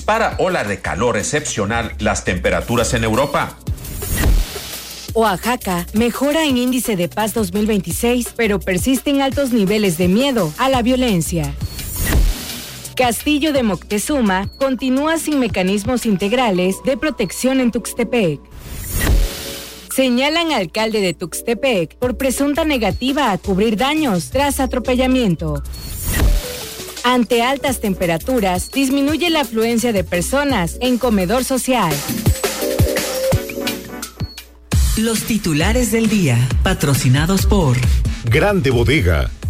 dispara ola de calor excepcional las temperaturas en Europa. Oaxaca mejora en índice de paz 2026, pero persisten altos niveles de miedo a la violencia. Castillo de Moctezuma continúa sin mecanismos integrales de protección en Tuxtepec. Señalan al alcalde de Tuxtepec por presunta negativa a cubrir daños tras atropellamiento. Ante altas temperaturas, disminuye la afluencia de personas en comedor social. Los titulares del día, patrocinados por Grande Bodega,